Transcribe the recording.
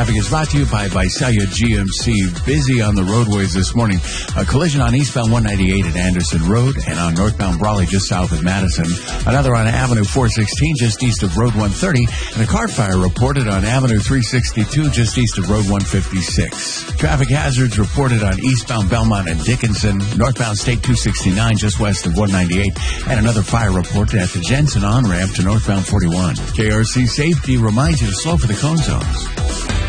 traffic is brought to you by Visalia GMC. Busy on the roadways this morning. A collision on eastbound 198 at Anderson Road and on northbound Brawley just south of Madison. Another on Avenue 416 just east of Road 130. And a car fire reported on Avenue 362 just east of Road 156. Traffic hazards reported on eastbound Belmont and Dickinson, northbound State 269 just west of 198. And another fire reported at the Jensen on-ramp to northbound 41. KRC Safety reminds you to slow for the cone zones.